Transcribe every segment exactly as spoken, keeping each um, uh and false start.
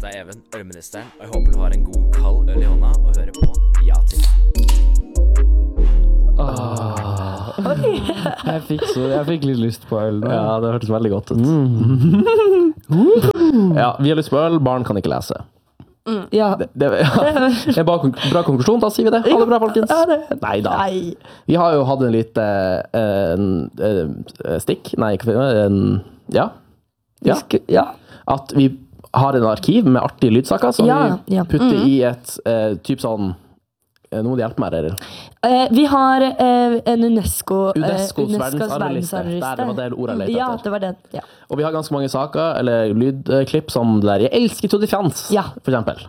Dette er Even, ølministeren, og jeg håper du har en god kald øl i hånda og hører på Ja til. Ah, jeg, fikk så, jeg fikk litt lyst på øl nå. Ja, det hørtes veldig godt ut. Mm. Ja, vi har lyst på øl, barn kan ikke lese. Mm. Ja. Det, det, ja. En bra, bra konklusjon, da sier vi det. Ha det bra, folkens. Ja, det. Neida. Nei. Vi har jo hatt en lite en, en, stikk. Nei, ikke en, ja. Ja. Ja. At vi har en arkiv med artige lydsaker som Ja, vi ja. putter Mm. i et uh, typ sånn Nå må du hjelpe meg, Eril. Eh, vi har eh, en UNESCO eh, UNESCOs Unescos verdensarvliste. Der, det var det ordet jeg lette Ja, etter. det var den. Ja. Og vi har ganske mange saker, eller lydklipp, som det der Jeg elsker Tour de France, Ja. for eksempel.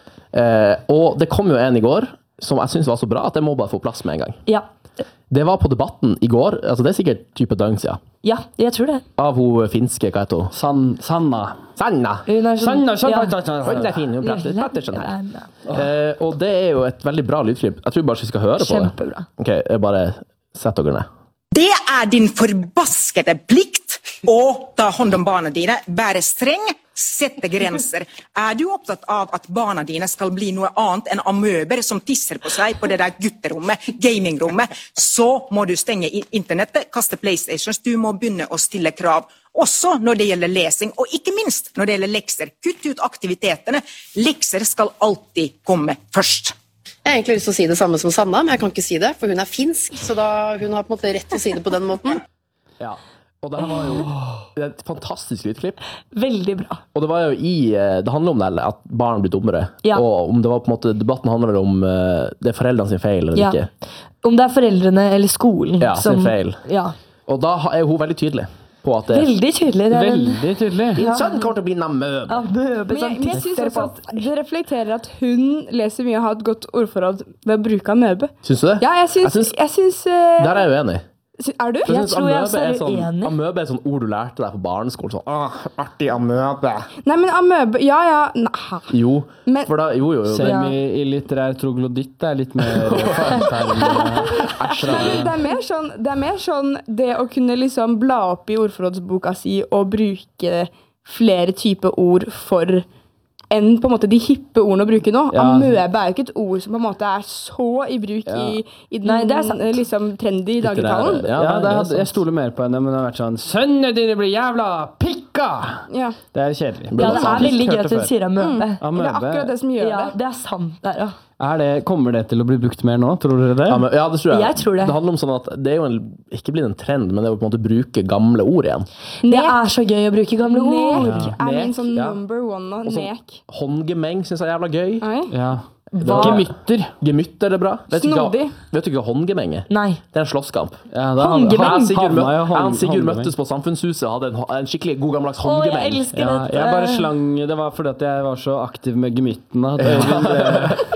Eh, og det kom jo en i går som jeg synes var så bra at jeg må bare få plass med en gang. Ja. Det var på Debatten i går, altså det er sikkert type døgn siden, ja, jeg tror det. av hun finske, hva heter hun? San, Sanna. Sanna! Hun er sånn, Sanna, Sanna, ja. Sanna, Hun er fin, hun prater, prater sånn her. Eh, og det er jo et veldig bra lydklipp. Jeg tror bare vi skal høre på det. Kjempebra. Ok, jeg bare sett dere ned. Det er din forbaskede plikt å ta hånd om barna dine, være streng, sette grenser. Er du opptatt av at barna dine skal bli noe annet enn amøber som tisser på seg på det der gutterommet, gamingrommet, så må du stenge internettet, kaste Playstations, du må begynne å stille krav. Også når det gjelder lesing, og ikke minst når det gjelder lekser. Kutt ut aktivitetene. Lekser skal alltid komme først. Jeg har egentlig lyst til å si det samme som Sanna, men jeg kan ikke si det, for hun er finsk, så da hun har på en måte rett til å si det på den måten. Ja, og det her var jo et fantastisk lydklipp. Veldig bra. Og det var jo i, det handler om det, at barn blir dummere. Ja. Og om det var på en måte, debatten handler om det er foreldrene sin feil eller Ja. ikke. Om det er foreldrene eller skolen Ja, som sin feil. Ja. Og da er hun veldig tydelig på at det Veldig tydelig. Det er en Veldig tydelig. din sønn kommer til å bli en amøbe. amøbe Men som jeg, men jeg synes tisser også på. at det reflekterer at hun leser mye og har et godt ordforråd ved å bruke amøbe. Syns du det? Ja, jeg syns, Jeg syns- jeg syns eh, Der er jeg uenig. sy- Er du? For Jeg synes tror jeg amøbe også er er sånn, uenig. amøbe er sånn ord du lærte deg på barneskolen. Sånn, Åh, artig amøbe. Nei, men amøbe Ja, ja. Nei. Jo, Men- for da, jo, jo, jo. Selv i, i litterær trogloditt er litt mer fagterm. Æsj, Det er mer sånn det, er mer sånn det å kunne liksom bla opp i ordforrådsboka si og bruke flere typer ord for enn på en måte de hippe ordene å bruke nå. Ja. Amøbe er jo ikke et ord som på en måte er så i bruk i, i den Nei, det er sant. liksom trendy Litterær- dagligtalen. Ja, Ja, det det er hadde, sant. jeg stoler mer på henne, men det har vært sånn Sønnene dine blir jævla pikka! Ja. Det er kjedelig. Ja, det er veldig gøy at hun Hørte sier amøbe. Det er akkurat det som gjør Ja, det. det er sant der, ja. Er det, kommer det til å bli brukt mer nå, tror dere det? Ja, men, ja, det tror jeg. Jeg tror det. Det handler om sånn at det er jo en, ikke blitt en trend, men det er jo på en måte bruke gamle ord igjen. Det er så gøy å bruke gamle ord. Nek er min Nek, sånn ja. number one nå. Og så- Nek. Håndgemeng synes jeg er jævla gøy. Oi. Ja. Hva? Gemytter. Gemytter er det bra. Vet du ikke hva- Snodig. Vet du ikke hva håndgemeng er? Nei. Det er en slåsskamp. Ja, da Håndgemeng? Jeg og havna Sigurd, mø jeg jeg og Sigurd håndgemeng. møttes på Samfunnshuset og hadde en, en skikkelig god gammeldags Å, jeg håndgemeng. elsker Ja, dette. jeg bare slang Det var fordi at jeg var så aktiv med gemyttene. at Øyvind ble,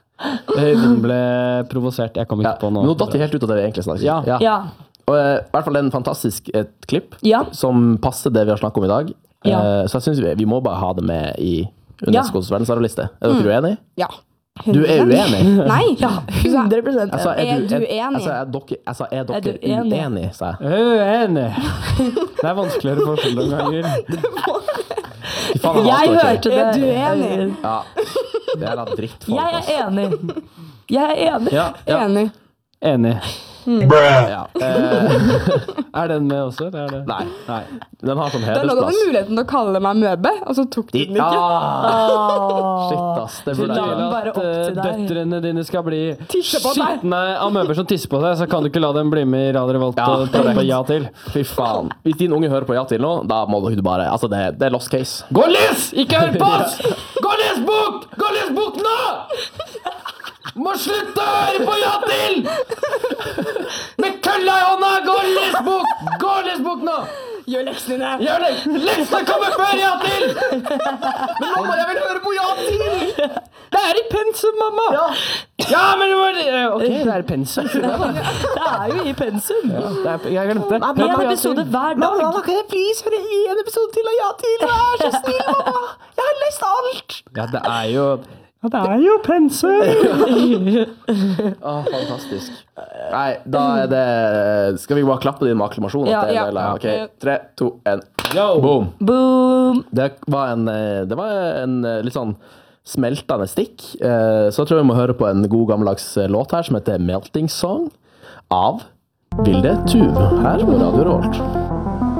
Øyvind ble provosert. Jeg kom ikke Ja. på noe. Nå datt vi helt ut av det vi egentlig snakket Ja. om. Ja. Og, eh, I hvert fall det er en fantastisk et klipp Ja. som passer det vi har snakket om i dag. Ja. Eh, så jeg synes vi, vi må bare ha det med i UNESCOs verdensarvliste. Er Mm. dere uenige? Ja. Du er uenig? Nei! Ja, hundre prosent. Jeg sa, Er du jeg- enig? Jeg sa, er dere, jeg sa, er dere Er du enig? uenig, sa jeg. Uenig. Det er vanskeligere forskjell noen ganger. Fy faen, jeg Jeg hater dere. hørte det. Er du enig? Ja, det er da drittfolk. Jeg ass. er enig. Jeg er enig. Ja, ja, Enig. Enig. ja. Eh, Er den med også? eller er det? nei, Nei. den har sånn Da hadde du hedersplass. muligheten til å kalle meg møbe, og så tok du den ikke. Ah, shit, ass. Det Du burde la jeg den gjøre. bare At opp eh, til deg. døtrene dine skal bli Tisse på deg. skitne amøber som tisser på seg, så kan du ikke la dem bli med i Radio Revolt Ja, og trykke på ja til. Fy faen. Hvis din unge hører på Ja til nå, da må du bare Altså, det, det er lost case. Gå og les! Ikke hør på oss! Gå og les bok! Gå og les bok nå! Må slutte å høre på Ja til! Med kølla i hånda! Gå og les bok! Gå og les bok nå! Gjør leksene dine. Gjør det! Leksene kommer før Ja til! Men mamma, jeg vil høre på Ja til! Det er i pensum, mamma! Ja, ja men det var Ok, det er i pensum. Det er jo i pensum. Det er, jeg glemte. En episode hver dag. kan jeg please høre en episode til av Ja til? Vær så snill, mamma! Jeg har lest alt! Ja, det er jo Ja, det er jo pensum! Å, fantastisk. Nei, da er det Skal vi bare klappe din med akklamasjon? Ja, At det er ja. vel- ok, tre, to, en Yo! Boom. Boom! Det var en, eh, det var en eh, litt sånn smeltende stikk. Eh, Så jeg tror vi må høre på en god gammeldags eh, låt her som heter Melting Song av Vilde Tuv her på Radio Revolt.